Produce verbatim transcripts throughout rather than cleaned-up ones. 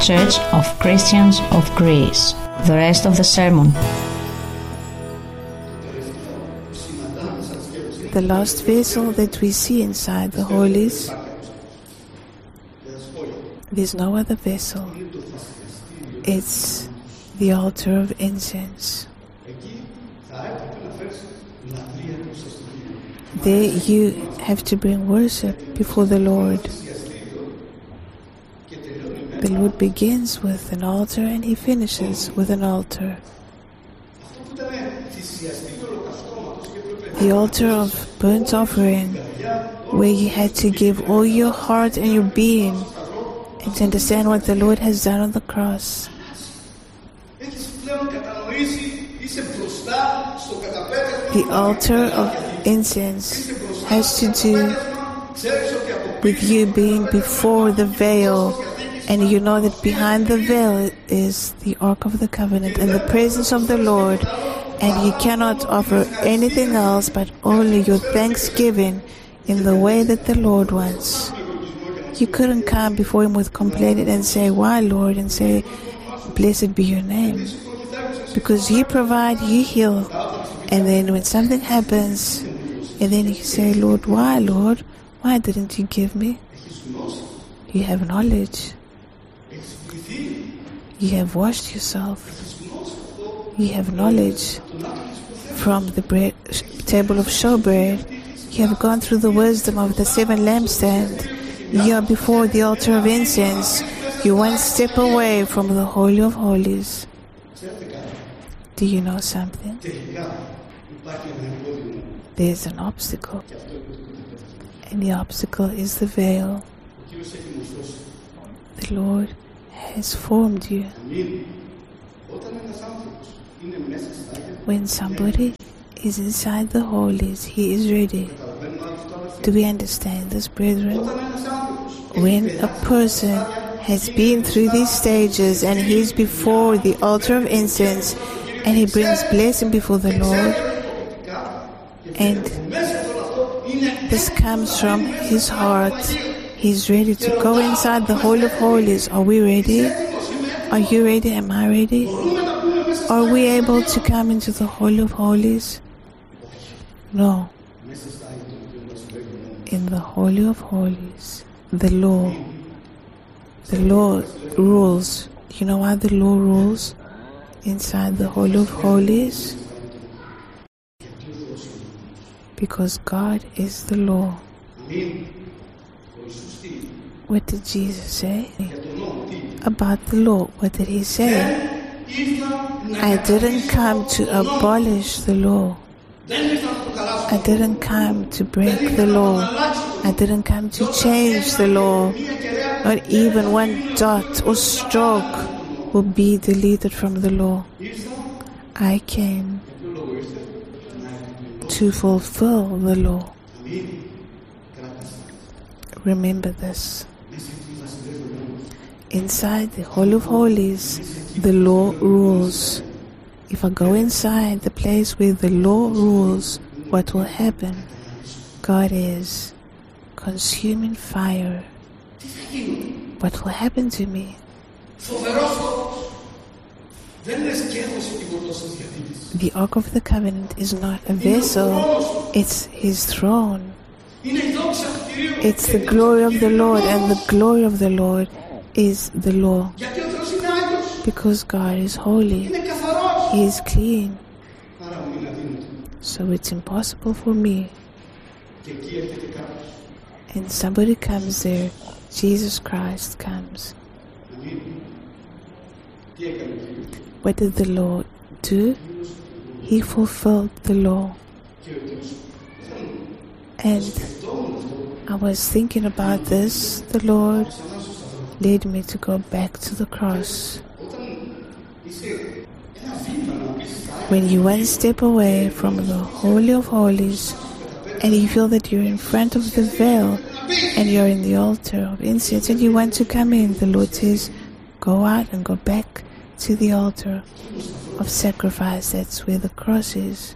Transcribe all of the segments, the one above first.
Church of Christians of Greece. The rest of the sermon. The last vessel that we see inside the holies, there's no other vessel. It's the altar of incense. There you have to bring worship before the Lord. The Lord begins with an altar and He finishes with an altar. The altar of burnt offering, where you had to give all your heart and your being and to understand what the Lord has done on the cross. The altar of incense has to do with you being before the veil, and you know that behind the veil is the Ark of the Covenant and the presence of the Lord, and you cannot offer anything else but only your thanksgiving in the way that the Lord wants. You couldn't come before Him with complaining and say, "Why, Lord?" and say, "Blessed be your name." Because you provide, you heal. And then when something happens, and then you say, "Lord, why, Lord? Why didn't you give me?" You have knowledge. You have washed yourself. You have knowledge from the bread, table of showbread. You have gone through the wisdom of the seven lampstands. You are before the altar of incense. You one step away from the Holy of Holies. Do you know something? There's an obstacle. And the obstacle is the veil. The Lord has formed you. When somebody is inside the holies, he is ready. Do we understand this, brethren? When a person has been through these stages and he is before the altar of incense and he brings blessing before the Lord, and this comes from his heart, he's ready to go inside the Holy of Holies. Are we ready? Are you ready? Am I ready? Are we able to come into the Holy of Holies? No. In the Holy of Holies, the law, the law rules. You know why the law rules inside the Holy of Holies? Because God is the law. What did Jesus say about the law? What did He say? I didn't come to abolish the law. I didn't come to break the law. I didn't come to change the law. Not even one dot or stroke will be deleted from the law. I came to fulfill the law. Remember this. Inside the Holy of Holies, the law rules. If I go inside the place where the law rules, what will happen? God is consuming fire. What will happen to me? The Ark of the Covenant is not a vessel, it's His throne. It's the glory of the Lord, and the glory of the Lord is the law. Because God is holy, He is clean. So it's impossible for me. And somebody comes there, Jesus Christ comes. What did the Lord do? He fulfilled the law. And I was thinking about this. The Lord led me to go back to the cross. When you one step away from the Holy of Holies and you feel that you're in front of the veil and you're in the altar of incense and you want to come in, the Lord says, go out and go back to the altar of sacrifice. That's where the cross is.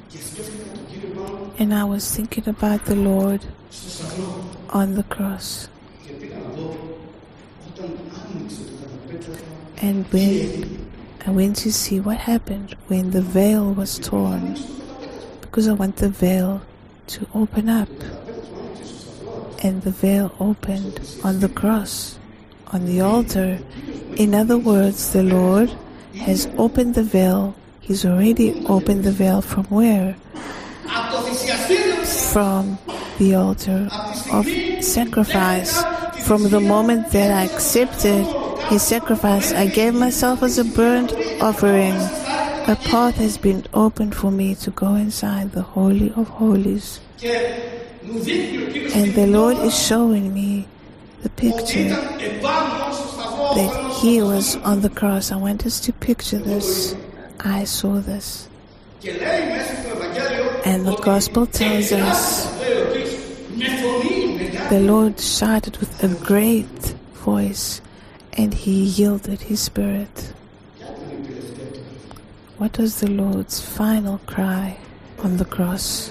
And I was thinking about the Lord on the cross. And when I went to see what happened when the veil was torn, because I want the veil to open up. And the veil opened on the cross, on the altar. In other words, the Lord has opened the veil. He's already opened the veil from where? From the altar of sacrifice. From the moment that I accepted His sacrifice, I gave myself as a burnt offering. A path has been opened for me to go inside the Holy of Holies. And the Lord is showing me the picture that He was on the cross. I want us to picture this. I saw this. And the Gospel tells us the Lord shouted with a great voice, and He yielded His spirit. What was the Lord's final cry on the cross?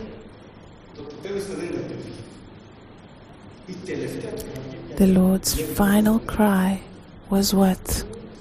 The Lord's final cry was what?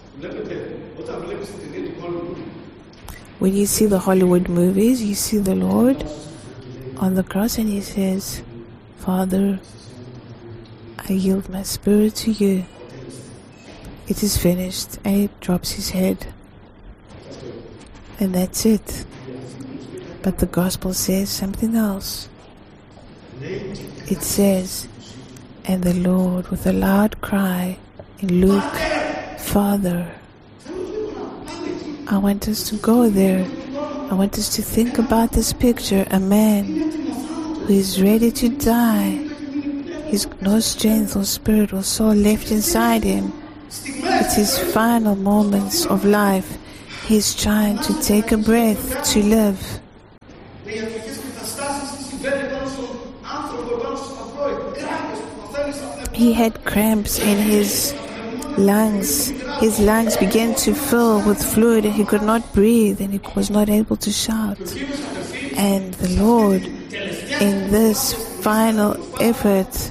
When you see the Hollywood movies, you see the Lord on the cross and He says, Father, I yield my spirit to you. It is finished. And He drops His head. And that's it. But the Gospel says something else. It says, and the Lord with a loud cry in Luke, Father. I want us to go there. I want us to think about this picture. A man who is ready to die. He's no strength or spirit or soul left inside him. It's his final moments of life. He's trying to take a breath to live. He had cramps in his lungs. His lungs began to fill with fluid and he could not breathe and he was not able to shout. And the Lord, in this final effort,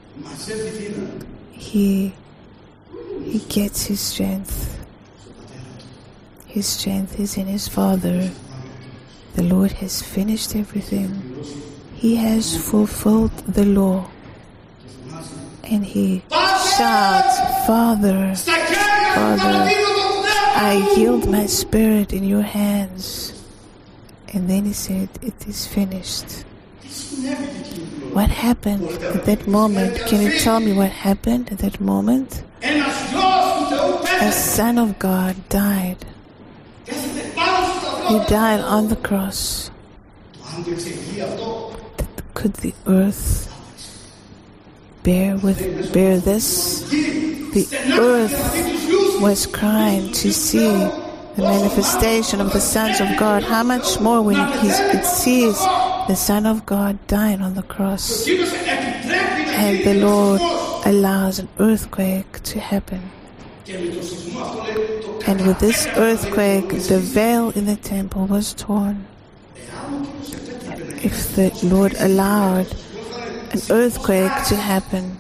he, he gets his strength. His strength is in his Father. The Lord has finished everything. He has fulfilled the law. And he shouts, Father, Father, I yield my spirit in your hands. And then he said, it is finished. What happened at that moment? Can you tell me what happened at that moment? A Son of God died. He died on the cross. Could the earth bear with bear this? The earth was crying to see the manifestation of the sons of God. How much more when it sees the Son of God dying on the cross? And the Lord allows an earthquake to happen. And with this earthquake, the veil in the temple was torn. If the Lord allowed an earthquake to happen,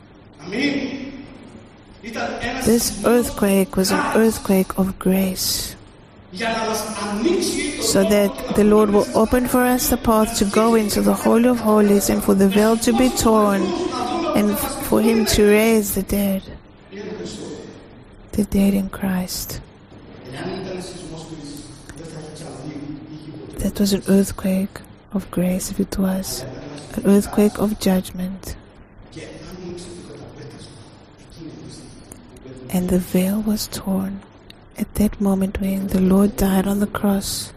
this earthquake was an earthquake of grace, so that the Lord will open for us the path to go into the Holy of Holies and for the veil to be torn and for Him to raise the dead, the dead in Christ. That was an earthquake of grace, if it was an earthquake of judgment. And the veil was torn at that moment when the Lord died on the cross.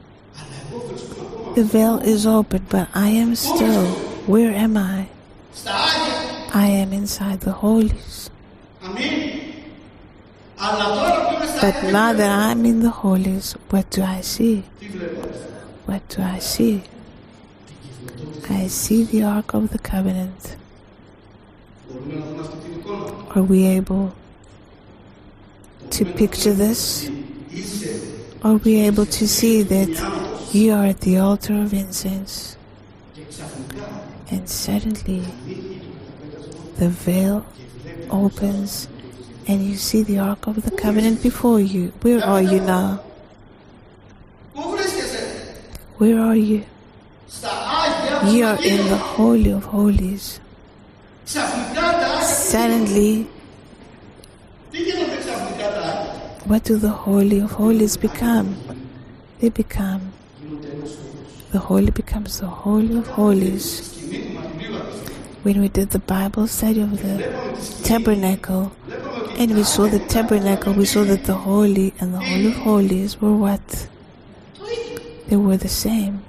The veil is open, but I am still. Where am I? I am inside the holies. But now that I'm in the holies, what do I see? What do I see? I see the Ark of the Covenant. Are we able to picture this? Are we able to see that you are at the altar of incense? And suddenly the veil opens and you see the Ark of the Covenant before you. Where are you now? Where are you? You are in the Holy of Holies. Suddenly, what do the Holy of Holies become? They become, the Holy becomes the Holy of Holies. When we did the Bible study of the tabernacle, and we saw the tabernacle, we saw that the Holy and the Holy of Holies were what? They were the same.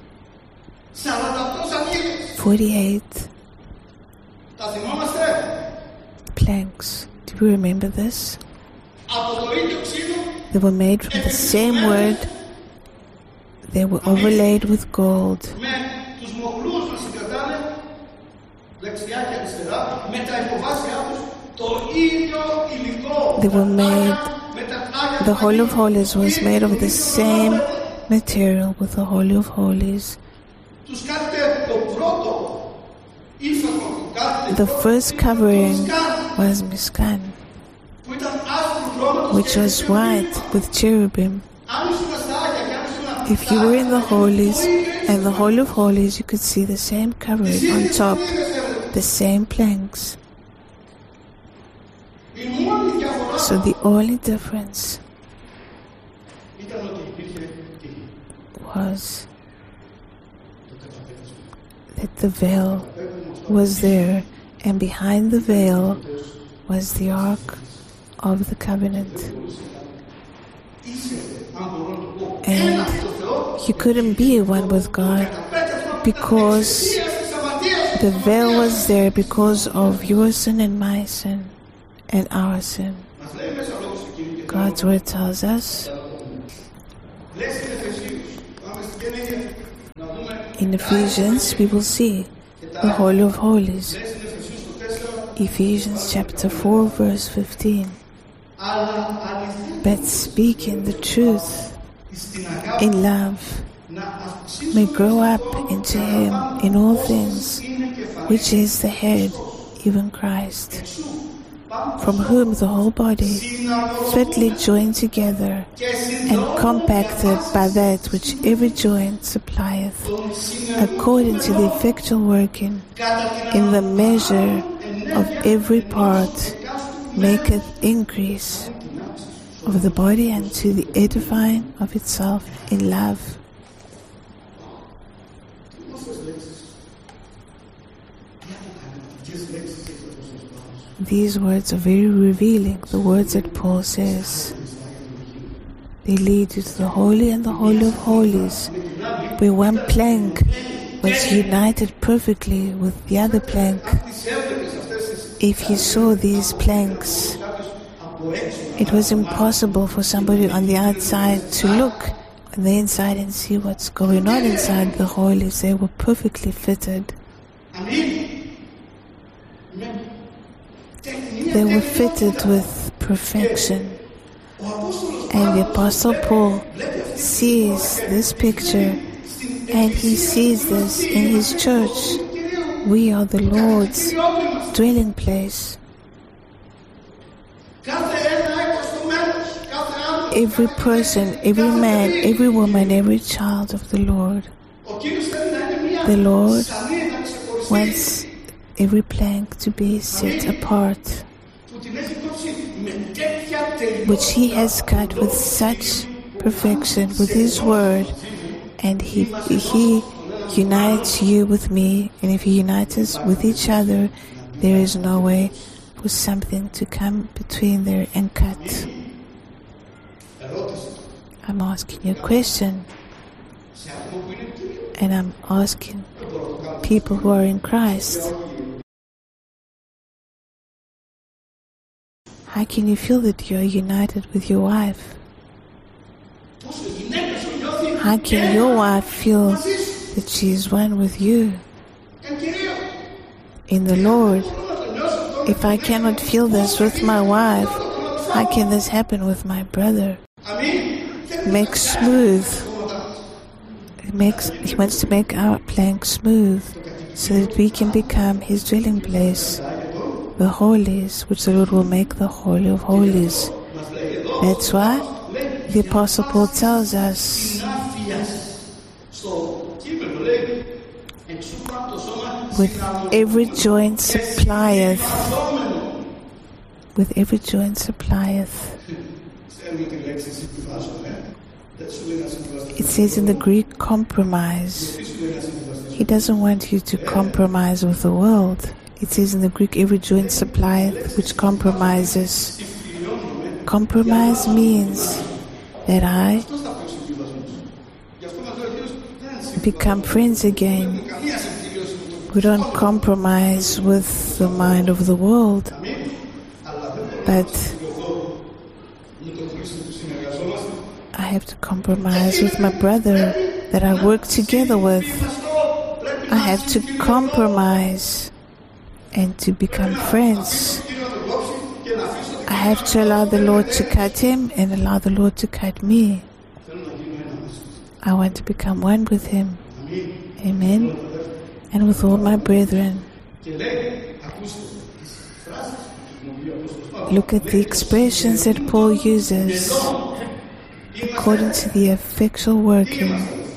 forty-eight planks. Do you remember this? They were made from the same wood. They were overlaid with gold. They were made, the Holy of Holies was made of the same material with the Holy of Holies. The first covering was Mishkan, which was white with cherubim. If you were in the Holies and the Holy of Holies, you could see the same covering on top, the same planks. So the only difference was that the veil was there, and behind the veil was the Ark of the Covenant. And you couldn't be one with God because the veil was there because of your sin and my sin and our sin. God's word tells us in Ephesians, we will see the Holy of Holies. Ephesians chapter four, verse fifteen. But speaking the truth in love may grow up into Him in all things, which is the head, even Christ, from whom the whole body, fitly joined together and compacted by that which every joint supplieth, according to the effectual working in the measure of every part, maketh increase of the body unto the edifying of itself in love. These words are very revealing, the words that Paul says. They lead you to the Holy and the Holy of Holies, where one plank was united perfectly with the other plank. If you saw these planks, it was impossible for somebody on the outside to look on the inside and see what's going on inside the Holies. They were perfectly fitted. They were fitted with perfection. And the Apostle Paul sees this picture, and he sees this in his church. We are the Lord's dwelling place. Every person, every man, every woman, every child of the Lord. The Lord wants every plank to be set apart, which He has cut with such perfection with His word, and He He unites you with me, and if He unites us with each other, there is no way for something to come between there and cut. I'm asking you a question, and I'm asking people who are in Christ, how can you feel that you are united with your wife? How can your wife feel that she is one with you in the Lord? If I cannot feel this with my wife, how can this happen with my brother? Make smooth. It makes, he wants to make our plank smooth so that we can become His dwelling place. the holies, which the Lord will make the Holy of Holies. That's why the Apostle Paul tells us, with every joint supplieth, with every joint supplieth. It says in the Greek, compromise. He doesn't want you to compromise with the world. It says in the Greek, every joint supplieth, which compromises. Compromise means that I become friends again. We don't compromise with the mind of the world, but I have to compromise with my brother that I work together with. I have to compromise and to become friends. I have to allow the Lord to cut him and allow the Lord to cut me. I want to become one with him. Amen. And with all my brethren. Look at the expressions that Paul uses. According to the effectual working,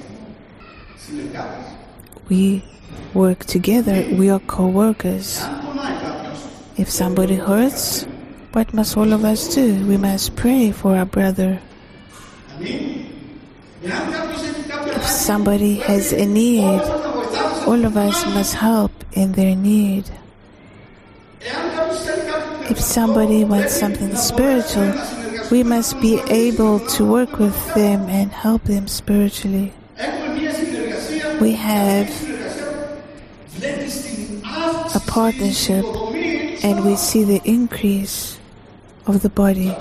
we work together. We are co-workers. If somebody hurts, what must all of us do? We must pray for our brother. If somebody has a need, all of us must help in their need. If somebody wants something spiritual, we must be able to work with them and help them spiritually. We have a partnership and we see the increase of the body.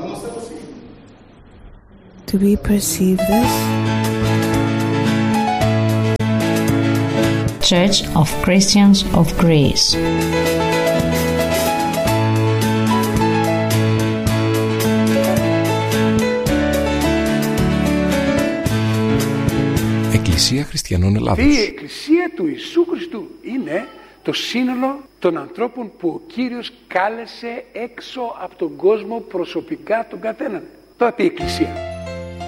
Do we perceive this? Church of Christians of Greece. Εκκλησία Χριστιανών Ελλάδος. Η Εκκλησία του Ιησού Χριστού είναι το σύνολο των ανθρώπων που ο Κύριος κάλεσε έξω από τον κόσμο προσωπικά τον καθέναν. Τότε η Εκκλησία.